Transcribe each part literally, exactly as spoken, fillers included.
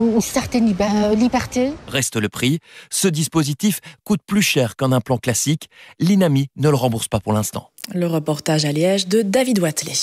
Une certaine liberté. Reste le prix. Ce dispositif coûte plus cher qu'un implant classique. L'Inami ne le rembourse pas pour l'instant. Le reportage à Liège de David Watley.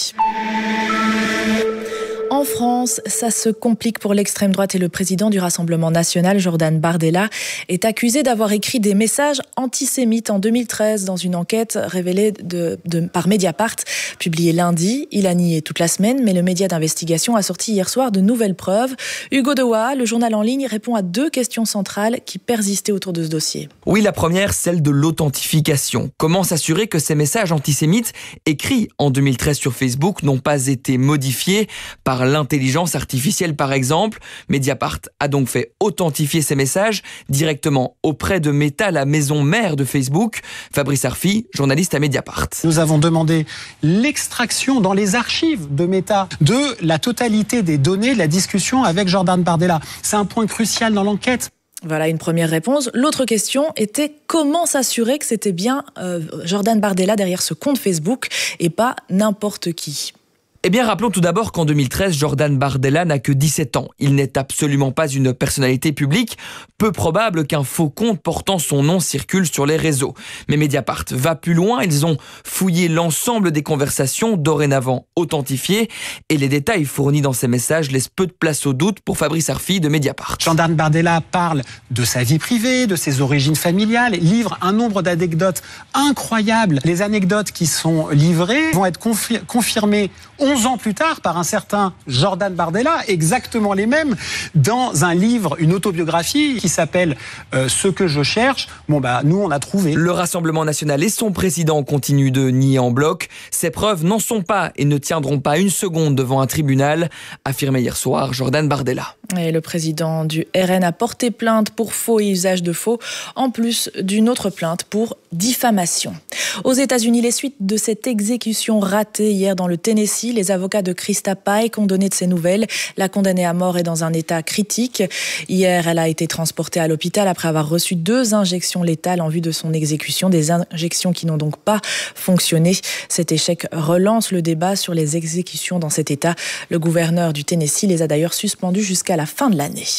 En France, ça se complique pour l'extrême droite et le président du Rassemblement national, Jordan Bardella, est accusé d'avoir écrit des messages antisémites en deux mille treize dans une enquête révélée de, de, par Mediapart, publiée lundi. Il a nié toute la semaine, mais le média d'investigation a sorti hier soir de nouvelles preuves. Hugo Dewa, le journal en ligne, répond à deux questions centrales qui persistaient autour de ce dossier. Oui, la première, celle de l'authentification. Comment s'assurer que ces messages antisémites écrits en deux mille treize sur Facebook n'ont pas été modifiés par l'intelligence artificielle par exemple? Mediapart a donc fait authentifier ces messages directement auprès de Meta, la maison mère de Facebook. Fabrice Arfi, journaliste à Mediapart. Nous avons demandé l'extraction dans les archives de Meta de la totalité des données de la discussion avec Jordan Bardella. C'est un point crucial dans l'enquête. Voilà une première réponse. L'autre question était comment s'assurer que c'était bien euh, Jordan Bardella derrière ce compte Facebook et pas n'importe qui. Eh bien, rappelons tout d'abord qu'en deux mille treize, Jordan Bardella n'a que dix-sept ans. Il n'est absolument pas une personnalité publique. Peu probable qu'un faux compte portant son nom circule sur les réseaux. Mais Mediapart va plus loin. Ils ont fouillé l'ensemble des conversations, dorénavant authentifiées. Et les détails fournis dans ces messages laissent peu de place au doute pour Fabrice Arfi de Mediapart. Jordan Bardella parle de sa vie privée, de ses origines familiales, livre un nombre d'anecdotes incroyables. Les anecdotes qui sont livrées vont être confi- confirmées onze ans plus tard par un certain Jordan Bardella, exactement les mêmes, dans un livre, une autobiographie qui s'appelle euh, « Ce que je cherche ». Bon bah nous on a trouvé. Le Rassemblement national et son président continuent de nier en bloc. Ces preuves n'en sont pas et ne tiendront pas une seconde devant un tribunal, affirmait hier soir Jordan Bardella. Et le président du R N a porté plainte pour faux et usage de faux, en plus d'une autre plainte pour diffamation. Aux États-Unis, les suites de cette exécution ratée hier dans le Tennessee, les avocats de Krista Pike ont donné de ses nouvelles. La condamnée à mort est dans un état critique. Hier, elle a été transportée à l'hôpital après avoir reçu deux injections létales en vue de son exécution. Des injections qui n'ont donc pas fonctionné. Cet échec relance le débat sur les exécutions dans cet état. Le gouverneur du Tennessee les a d'ailleurs suspendues jusqu'à la fin de l'année.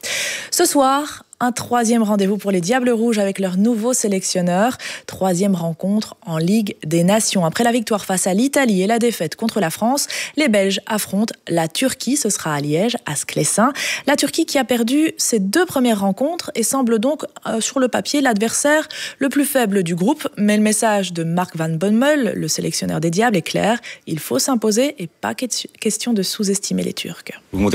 Ce soir, un troisième rendez-vous pour les Diables Rouges avec leur nouveau sélectionneur. Troisième rencontre en Ligue des Nations. Après la victoire face à l'Italie et la défaite contre la France, les Belges affrontent la Turquie. Ce sera à Liège, à Sclessin. La Turquie qui a perdu ses deux premières rencontres et semble donc euh, sur le papier l'adversaire le plus faible du groupe. Mais le message de Mark Van Bommel, le sélectionneur des Diables, est clair. Il faut s'imposer et pas question de sous-estimer les Turcs. Nous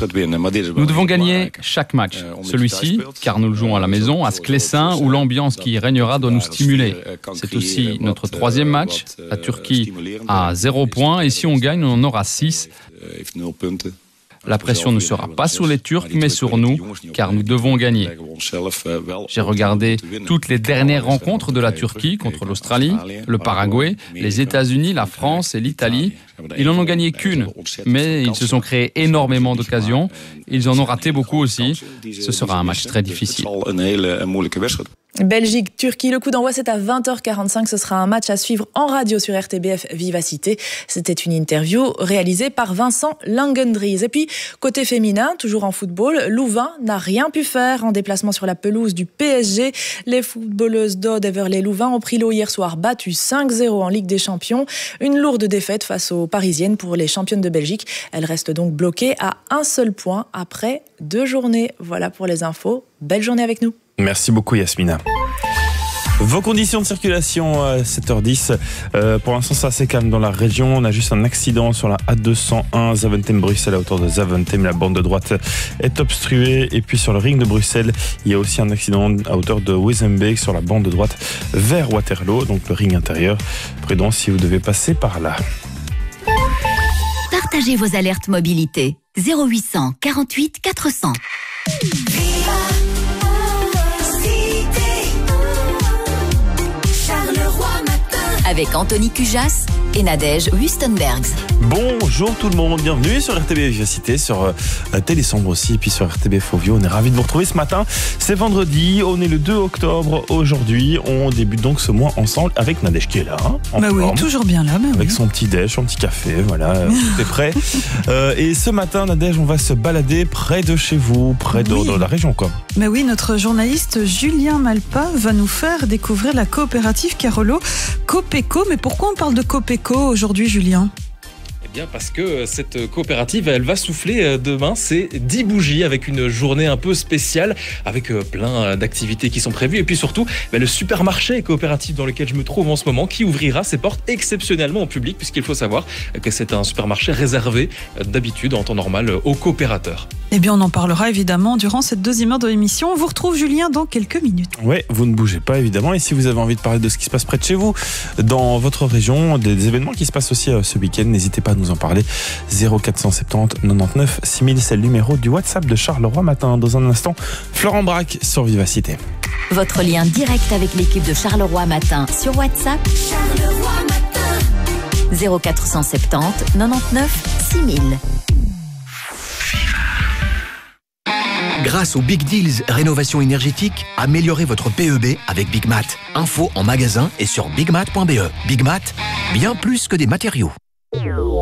devons gagner chaque match. Celui-ci, car nous le jouons à la maison, à Sclessin, où l'ambiance qui y régnera doit nous stimuler. C'est aussi notre troisième match. La Turquie a zéro point, et si on gagne, on en aura six. La pression ne sera pas sur les Turcs, mais sur nous, car nous devons gagner. J'ai regardé toutes les dernières rencontres de la Turquie contre l'Australie, le Paraguay, les États-Unis, la France et l'Italie. Ils n'en ont gagné qu'une, mais ils se sont créés énormément d'occasions. Ils en ont raté beaucoup aussi. Ce sera un match très difficile. Belgique-Turquie, le coup d'envoi c'est à vingt heures quarante-cinq, ce sera un match à suivre en radio sur R T B F Vivacité. C'était une interview réalisée par Vincent Langendries. Et puis, côté féminin, toujours en football, Louvain n'a rien pu faire en déplacement sur la pelouse du P S G. Les footballeuses d'Aude Everley-Louvain ont pris l'eau hier soir, battues cinq zéro en Ligue des Champions. Une lourde défaite face aux Parisiennes pour les championnes de Belgique. Elles restent donc bloquées à un seul point après deux journées. Voilà pour les infos. Belle journée avec nous. Merci beaucoup Yasmina. Vos conditions de circulation à sept heures dix. Euh, pour l'instant, c'est assez calme dans la région. On a juste un accident sur la A deux cent un Zaventem-Bruxelles à hauteur de Zaventem. La bande de droite est obstruée. Et puis sur le ring de Bruxelles, il y a aussi un accident à hauteur de Wezenbeek sur la bande de droite vers Waterloo, donc le ring intérieur. Prudent si vous devez passer par là. Partagez vos alertes mobilité. zéro huit cent quarante-huit quatre cents. Avec Anthony Cujas et Nadège Wustenbergs. Bonjour tout le monde, bienvenue sur R T B Vivacité, sur euh, Télécendre aussi, et puis sur R T B Fovio. On est ravis de vous retrouver ce matin. C'est vendredi, on est le deux octobre aujourd'hui. On débute donc ce mois ensemble avec Nadège qui est là. Hein, en bah forme, oui, toujours bien là. Bah avec oui. son petit déj, son petit café, voilà, tout est prêt. Euh, et ce matin, Nadège, on va se balader près de chez vous, près de, oui. de la région, quoi. Mais oui, notre journaliste Julien Malpa va nous faire découvrir la coopérative Carolo Copeco. Mais pourquoi on parle de Copeco aujourd'hui, Julien ? Eh bien parce que cette coopérative, elle va souffler demain, c'est dix bougies avec une journée un peu spéciale, avec plein d'activités qui sont prévues. Et puis surtout, le supermarché coopératif dans lequel je me trouve en ce moment, qui ouvrira ses portes exceptionnellement au public, puisqu'il faut savoir que c'est un supermarché réservé d'habitude en temps normal aux coopérateurs. Eh bien, on en parlera évidemment durant cette deuxième heure de l'émission. On vous retrouve, Julien, dans quelques minutes. Oui, vous ne bougez pas, évidemment. Et si vous avez envie de parler de ce qui se passe près de chez vous, dans votre région, des événements qui se passent aussi ce week-end, n'hésitez pas à nous en parler. zéro quatre cent soixante-dix quatre-vingt-neuf six mille, c'est le numéro du WhatsApp de Charleroi Matin. Dans un instant, Florent Braque sur Vivacité. Votre lien direct avec l'équipe de Charleroi Matin sur WhatsApp. Charleroi Matin. zéro quatre cent soixante-dix quatre-vingt-neuf six mille. Grâce aux Big Deals Rénovation énergétique, améliorez votre P E B avec Big Mat. Info en magasin et sur big mat point b e. Big Mat, bien plus que des matériaux.